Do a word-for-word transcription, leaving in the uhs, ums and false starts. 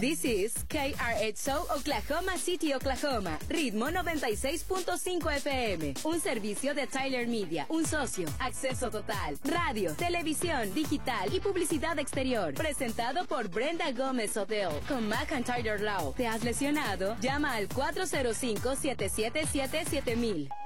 This is K R H O Oklahoma City, Oklahoma. Ritmo noventa y seis punto cinco F M. Un servicio de Tyler Media. Un socio. Acceso total. Radio, televisión, digital y publicidad exterior. Presentado por Brenda Gómez Hotel. Con McIntyre Law. ¿Te has lesionado? Llama al cuatro cero cinco, siete siete siete, siete mil.